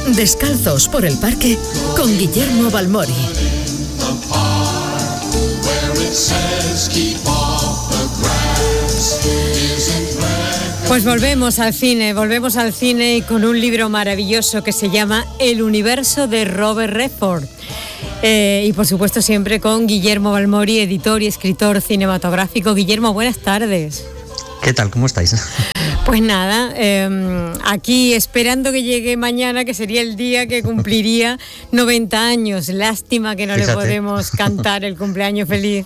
Descalzos por el parque con Guillermo Balmori. Pues volvemos al cine y con un libro maravilloso que se llama El universo de Robert Redford. Y por supuesto siempre con Guillermo Balmori, editor y escritor cinematográfico. Guillermo, buenas tardes. ¿Qué tal? ¿Cómo estáis? Pues nada, aquí esperando que llegue mañana, que sería el día que cumpliría 90 años. Lástima que no le podemos cantar el cumpleaños feliz.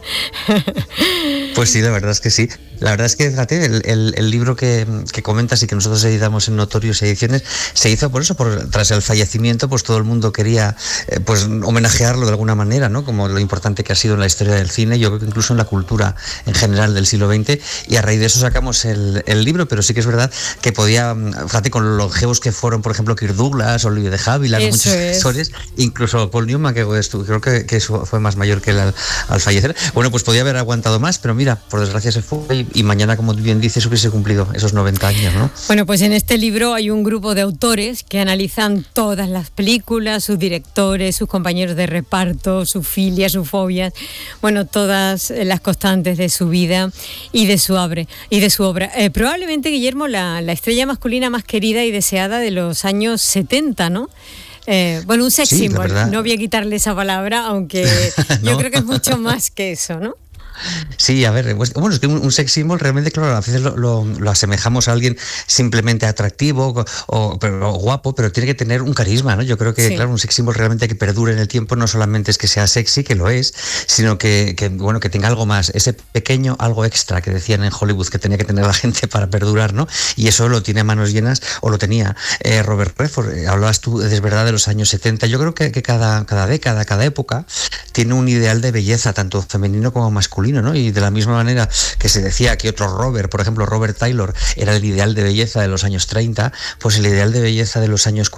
Pues sí, la verdad es que sí. La verdad es que, fíjate, el libro que comentas y que nosotros editamos en Notorious Ediciones se hizo por eso, tras el fallecimiento, pues todo el mundo quería pues homenajearlo de alguna manera, ¿no? Como lo importante que ha sido en la historia del cine, yo creo que incluso en la cultura en general del siglo XX, y a raíz de eso sacamos el libro, pero sí que es verdad que podía, fíjate, con los longevos que fueron, por ejemplo, Kirk Douglas, Olivier de Havilland, muchos actores, incluso Paul Newman, que creo que fue más mayor que él al fallecer. Bueno, pues podía haber aguantado más, pero mira, por desgracia se fue y mañana, como bien dices, hubiese cumplido esos 90 años, ¿no? Bueno, pues en este libro hay un grupo de autores que analizan todas las películas, sus directores, sus compañeros de reparto, sus filias, sus fobias, bueno, todas las constantes de su vida y de su obra. Probablemente, Guillermo, la estrella masculina más querida y deseada de los años 70, ¿no? Bueno, un sex symbol, no voy a quitarle esa palabra, aunque ¿no? Yo creo que es mucho más que eso, ¿no? Sí, a ver, pues, bueno, es que un sex symbol realmente, claro, a veces lo asemejamos a alguien simplemente atractivo o guapo, pero tiene que tener un carisma, ¿no? Yo creo que, claro, un sex symbol realmente que perdure en el tiempo no solamente es que sea sexy, que lo es, sino que tenga algo más, ese pequeño algo extra que decían en Hollywood que tenía que tener la gente para perdurar, ¿no? Y eso lo tiene a manos llenas, o lo tenía Robert Redford. Hablabas tú, es verdad, de los años 70. Yo creo que cada década, cada época tiene un ideal de belleza, tanto femenino como masculino, ¿no? Y de la misma manera que se decía que otro Robert, por ejemplo Robert Taylor, era el ideal de belleza de los años 30, pues el ideal de belleza de los años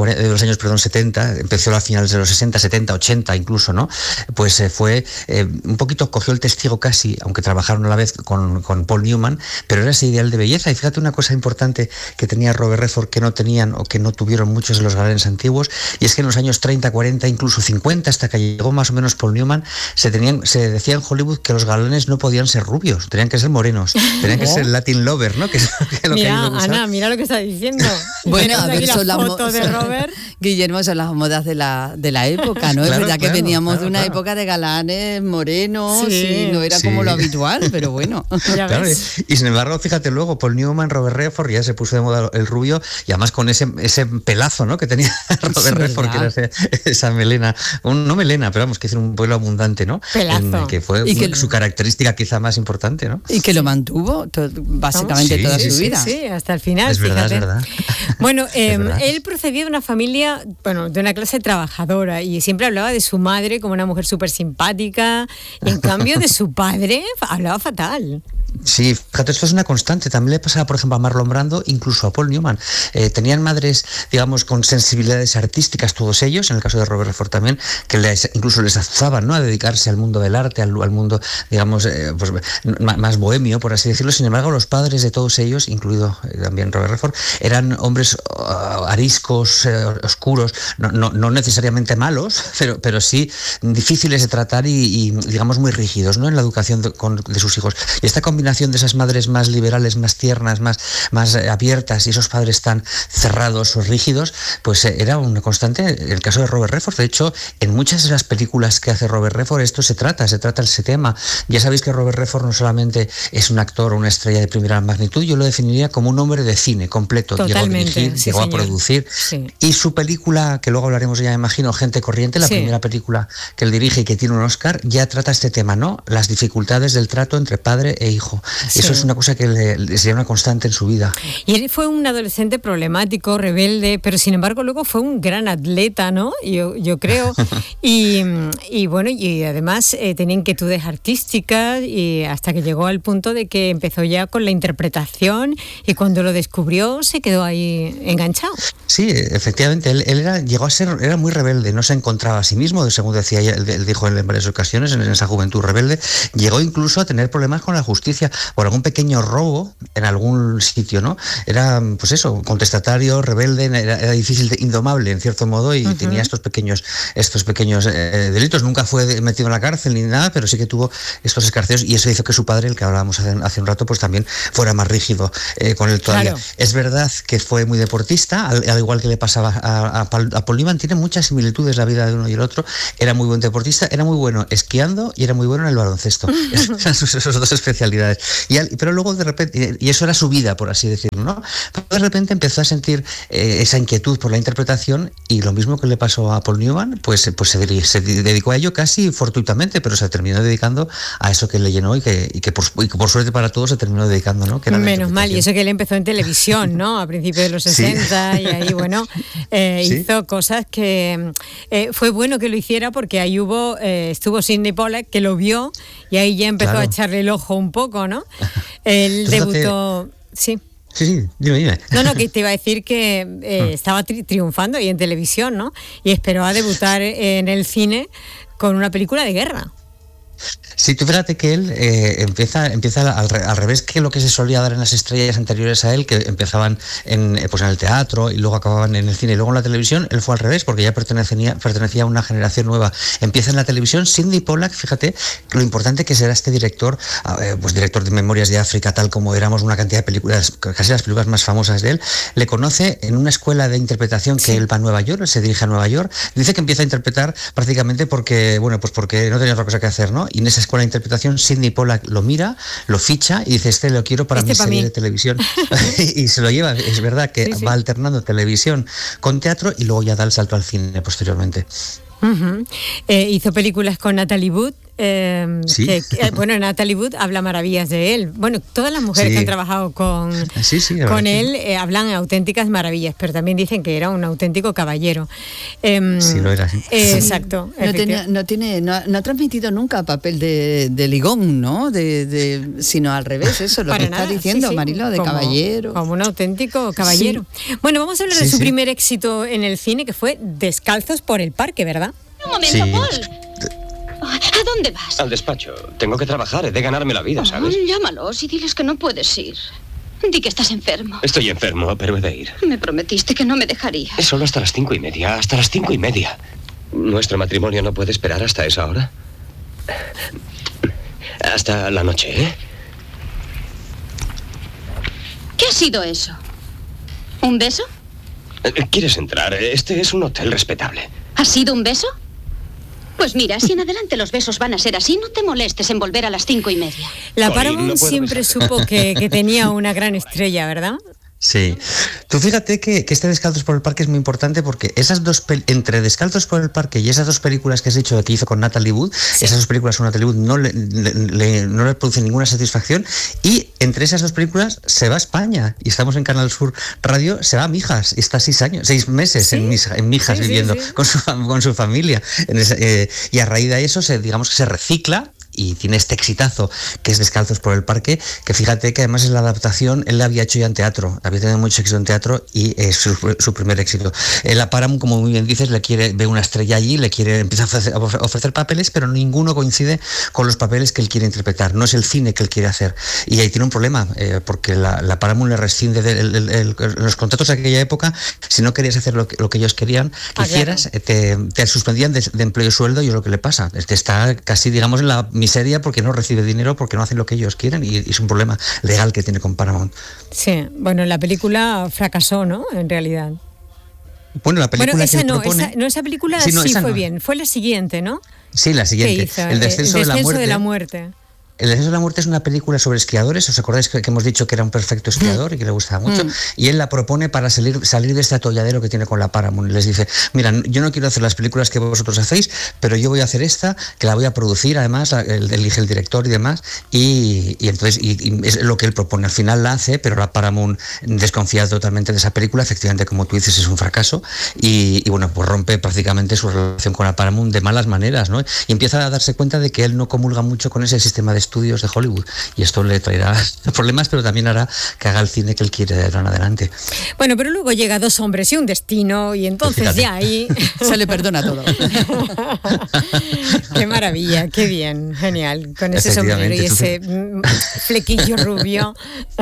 70, empezó a finales de los 60, 70, 80 incluso, ¿no? Pues fue un poquito, cogió el testigo casi, aunque trabajaron a la vez con Paul Newman, pero era ese ideal de belleza. Y fíjate una cosa importante que tenía Robert Redford que no tenían o que no tuvieron muchos de los galanes antiguos, y es que en los años 30, 40, incluso 50, hasta que llegó más o menos Paul Newman, se decía en Hollywood que los galanes no podían ser rubios, tenían que ser morenos, tenían que ser Latin lover, ¿no? Que es lo mira, que Ana, mira lo que está diciendo. Bueno, a ver, son las fotos de Robert. Guillermo, son las modas de la época, ¿no? Es verdad que veníamos de una época de galanes morenos, y no era como lo habitual, pero bueno. Claro, y sin embargo, fíjate luego, Paul Newman, Robert Redford, ya se puso de moda el rubio, y además con ese pelazo, ¿no? Que tenía Robert Redford, que era esa melena, no melena, pero vamos, que es un pelo abundante, ¿no? Pelazo. Que fue su característica quizá más importante, ¿no? Y que lo mantuvo básicamente toda su vida. Sí, hasta el final. Es verdad, fíjate. es verdad. Bueno, él procedía de una familia, de una clase trabajadora, y siempre hablaba de su madre como una mujer súper simpática, y en cambio de su padre hablaba fatal. Sí, fíjate, esto es una constante. También le pasaba, por ejemplo, a Marlon Brando, incluso a Paul Newman. Tenían madres, digamos, con sensibilidades artísticas, todos ellos, en el caso de Robert Redford también, que incluso les azuzaban, ¿no?, a dedicarse al mundo del arte, al mundo, digamos, pues, más bohemio, por así decirlo. Sin embargo, los padres de todos ellos, incluido también Robert Redford, eran hombres ariscos, oscuros, no necesariamente malos, pero sí difíciles de tratar y digamos, muy rígidos, ¿no?, en la educación de sus hijos. Y esta combinación de esas madres más liberales, más tiernas, más abiertas, y esos padres tan cerrados o rígidos, pues era una constante en el caso de Robert Redford. De hecho, en muchas de las películas que hace Robert Redford esto se trata ese tema. Ya sabéis que Robert Redford no solamente es un actor o una estrella de primera magnitud, yo lo definiría como un hombre de cine completo. Totalmente, llegó a dirigir, llegó a producir, y su película, que luego hablaremos ya, me imagino, Gente Corriente, la primera película que él dirige y que tiene un Oscar, ya trata este tema, ¿no? Las dificultades del trato entre padre e hijo. Eso es una cosa que le sería una constante en su vida. Y él fue un adolescente problemático, rebelde, pero sin embargo luego fue un gran atleta, ¿no? Yo creo. y bueno, y además tenía inquietudes artísticas, y hasta que llegó al punto de que empezó ya con la interpretación, y cuando lo descubrió se quedó ahí enganchado. Sí, efectivamente, él era muy rebelde, no se encontraba a sí mismo, según decía él dijo en varias ocasiones, en esa juventud rebelde. Llegó incluso a tener problemas con la justicia controversia por algún pequeño robo en algún sitio, ¿no? Era, pues eso, contestatario, rebelde, era difícil, indomable en cierto modo, y tenía estos pequeños delitos. Nunca fue metido en la cárcel ni nada, pero sí que tuvo estos escarceos, y eso hizo que su padre, el que hablábamos hace un rato, pues también fuera más rígido con él todavía. Claro. Es verdad que fue muy deportista, al igual que le pasaba a Paul Newman. Tiene muchas similitudes la vida de uno y el otro. Era muy buen deportista, era muy bueno esquiando y era muy bueno en el baloncesto. Eran sus dos especialidades. Pero luego de repente, y eso era su vida, por así decirlo, ¿no? Pero de repente empezó a sentir esa inquietud por la interpretación, y lo mismo que le pasó a Paul Newman, pues se dedicó a ello casi fortuitamente, pero se terminó dedicando a eso que le llenó y que por suerte para todos se terminó dedicando, ¿no? Que era menos mal, y eso que él empezó en televisión, ¿no? A principios de los 60, y ahí, bueno, hizo cosas que fue bueno que lo hiciera, porque ahí estuvo Sidney Pollack, que lo vio, y ahí ya empezó a echarle el ojo un poco, ¿no? Él debutó... Sí. Sí, dime. No, que te iba a decir que estaba triunfando y en televisión, ¿no? Y esperó a debutar en el cine con una película de guerra. Sí, tú fíjate que él empieza al revés que lo que se solía dar en las estrellas anteriores a él, que empezaban en el teatro y luego acababan en el cine y luego en la televisión. Él fue al revés, porque ya pertenecía a una generación nueva. Empieza en la televisión. Sidney Pollack, fíjate lo importante que será este director, director de Memorias de África, tal como éramos, una cantidad de películas, casi las películas más famosas de él. Le conoce en una escuela de interpretación que él va a Nueva York, él se dirige a Nueva York. Dice que empieza a interpretar prácticamente porque no tenía otra cosa que hacer, ¿no? Y en esa escuela de interpretación, Sidney Pollack lo mira, lo ficha y dice: lo quiero para mi serie de televisión. Y se lo lleva. Es verdad que va alternando televisión con teatro y luego ya da el salto al cine posteriormente. Hizo películas con Natalie Wood. Natalie Wood habla maravillas de él. Bueno, todas las mujeres que han trabajado con él hablan auténticas maravillas, pero también dicen que era un auténtico caballero. Sí, lo era. Exacto. No ha transmitido nunca papel de ligón, ¿no? Sino al revés, eso lo que está diciendo Mariló, de caballero. Como un auténtico caballero. Sí. Bueno, vamos a hablar de su primer éxito en el cine, que fue Descalzos por el parque, ¿verdad? Un momento, Paul. ¿A dónde vas? Al despacho. Tengo que trabajar, he de ganarme la vida, ¿sabes? Llámalos y diles que no puedes ir. Di que estás enfermo. Estoy enfermo, pero he de ir. Me prometiste que no me dejarías. Es solo hasta las 5:30, hasta las 5:30. ¿Nuestro matrimonio no puede esperar hasta esa hora? Hasta la noche, ¿eh? ¿Qué ha sido eso? ¿Un beso? ¿Quieres entrar? Este es un hotel respetable. ¿Ha sido un beso? Pues mira, si en adelante los besos van a ser así, no te molestes en volver a las 5:30. La Paramount siempre supo que tenía una gran estrella, ¿verdad? Sí. Tú fíjate que este Descalzos por el parque es muy importante, porque esas entre Descalzos por el parque y esas dos películas que has dicho que hizo con Natalie Wood, esas dos películas con Natalie Wood no le producen ninguna satisfacción, y entre esas dos películas se va a España, y estamos en Canal Sur Radio, se va a Mijas, y está 6 meses en Mijas viviendo con su familia. Y a raíz de eso digamos que se recicla y tiene este exitazo que es Descalzos por el parque, que fíjate que además es la adaptación, él la había hecho ya en teatro, había tenido mucho éxito en teatro y es su primer éxito. La Paramount, como muy bien dices, ve una estrella allí, empieza a ofrecer papeles, pero ninguno coincide con los papeles que él quiere interpretar, no es el cine que él quiere hacer, y ahí tiene un problema, porque la Paramount le rescinde los contratos de aquella época. Si no querías hacer lo que ellos querían que hicieras, te suspendían de empleo y sueldo, y es lo que le pasa, está casi, digamos, en la miseria, porque no recibe dinero, porque no hacen lo que ellos quieren, y es un problema legal que tiene con Paramount. Sí, bueno, la película fracasó, ¿no? En realidad. Bueno, la película esa que propone... esa película sí fue bien, fue la siguiente, ¿no? Sí, la siguiente, El descenso de la muerte. El descenso de la muerte es una película sobre esquiadores. ¿Os acordáis que hemos dicho que era un perfecto esquiador y que le gustaba mucho? Y él la propone para salir de este atolladero que tiene con la Paramount. Les dice: mira, yo no quiero hacer las películas que vosotros hacéis, pero yo voy a hacer esta, que la voy a producir, además, elige el director y demás, y entonces es lo que él propone. Al final la hace, pero la Paramount desconfía totalmente de esa película. Efectivamente, como tú dices, es un fracaso, y bueno, pues rompe prácticamente su relación con la Paramount de malas maneras, ¿no? Y empieza a darse cuenta de que él no comulga mucho con ese sistema de estudios de Hollywood, y esto le traerá problemas, pero también hará que haga el cine que él quiere de ahora en adelante. Bueno, pero luego llega Dos hombres y un destino, y entonces pues ya ahí se le perdona todo. Qué maravilla, qué bien, genial, con ese sombrero y ese flequillo rubio.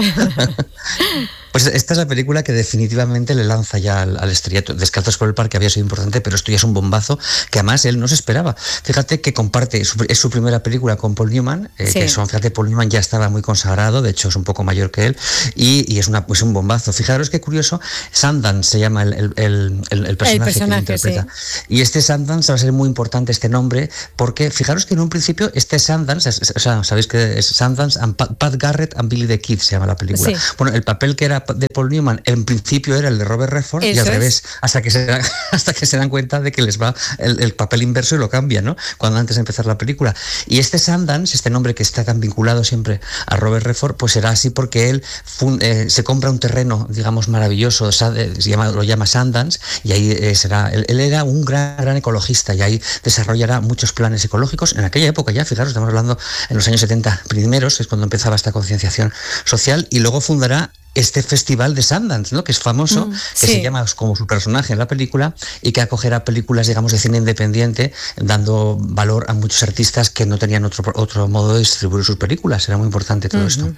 Pues esta es la película que definitivamente le lanza ya al estrellato. Descalzos por el parque había sido importante, pero esto ya es un bombazo que además él no se esperaba. Fíjate que comparte, es su primera película con Paul Newman, fíjate, Paul Newman ya estaba muy consagrado, de hecho es un poco mayor que él, y es un bombazo. Fijaros qué curioso, Sundance se llama el personaje que interpreta. Sí. Y este Sundance va a ser muy importante, este nombre, porque fijaros que en un principio este Sundance, sabéis que es Sundance, Pat Garrett and Billy the Kid se llama la película. Sí. Bueno, el papel que era de Paul Newman en principio era el de Robert Redford, y al revés, hasta que se dan cuenta de que les va el papel inverso y lo cambian, ¿no? Cuando antes de empezar la película. Y este Sundance, este nombre que está tan vinculado siempre a Robert Redford, pues será así porque él se compra un terreno, digamos, maravilloso, lo llama Sundance, y ahí será, él era un gran ecologista, y ahí desarrollará muchos planes ecológicos en aquella época ya, fijaros, estamos hablando en los años 70 primeros, es cuando empezaba esta concienciación social, y luego fundará este festival de Sundance, ¿no? Que es famoso, que se llama como su personaje en la película, y que acogerá películas, digamos, de cine independiente, dando valor a muchos artistas que no tenían otro modo de distribuir sus películas. Era muy importante todo esto.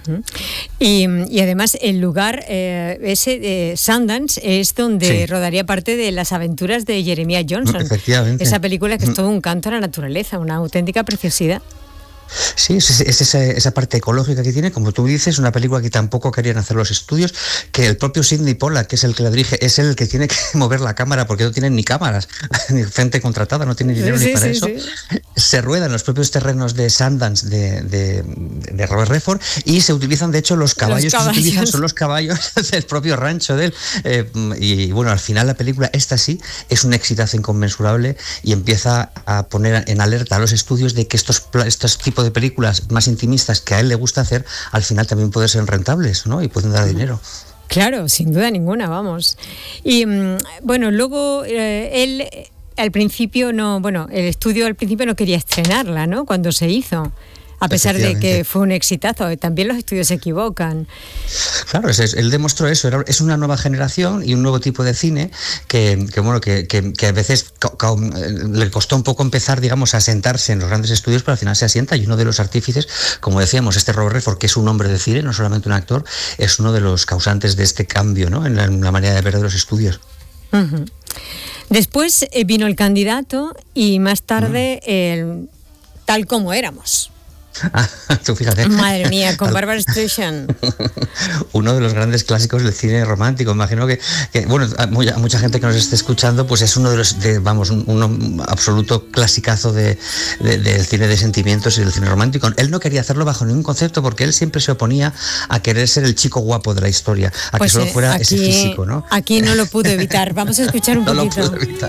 Y además el lugar ese Sundance es donde rodaría parte de Las aventuras de Jeremiah Johnson. Efectivamente. Esa película que es todo un canto a la naturaleza, una auténtica preciosidad. Sí, es esa parte ecológica que tiene, como tú dices, una película que tampoco querían hacer los estudios, que el propio Sidney Pollack, que es el que la dirige, es el que tiene que mover la cámara, porque no tienen ni cámaras, ni gente contratada, no tiene dinero ni para eso. Se ruedan los propios terrenos de Sundance de Robert Redford, y se utilizan, de hecho, los caballos que se utilizan son los caballos del propio rancho de él. Y bueno, al final la película, esta sí, es un exitazo inconmensurable, y empieza a poner en alerta a los estudios de que estos tipos de películas más intimistas que a él le gusta hacer, al final también pueden ser rentables, ¿no? Y pueden dar dinero. Claro, sin duda ninguna, vamos. Y bueno, luego él al principio el estudio al principio no quería estrenarla, ¿no? Cuando se hizo. A pesar de que fue un exitazo, también los estudios se equivocan. Claro, él demostró eso, es una nueva generación y un nuevo tipo de cine que a veces le costó un poco empezar, digamos, a sentarse en los grandes estudios, pero al final se asienta, y uno de los artífices, como decíamos, Robert Redford, que es un hombre de cine, no solamente un actor, es uno de los causantes de este cambio, ¿no? en la manera de ver de los estudios. Después vino El candidato, y más tarde el Tal como éramos. Tú fíjate. Madre mía, con Barbra Streisand. Uno de los grandes clásicos del cine romántico. Imagino que bueno, a mucha gente que nos esté escuchando, pues es uno de los, un absoluto clasicazo del cine de sentimientos y del cine romántico. Él no quería hacerlo bajo ningún concepto, porque él siempre se oponía a querer ser el chico guapo de la historia, a que solo fuera ese físico, ¿no? Aquí no lo pudo evitar. Vamos a escuchar un poquito. No lo pudo evitar.